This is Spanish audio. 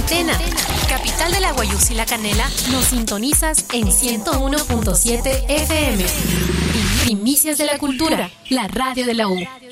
Cuarentena. Capital de la Guayús y la Canela, nos sintonizas en 101.7 FM. Primicias de la Cultura, la radio de la U.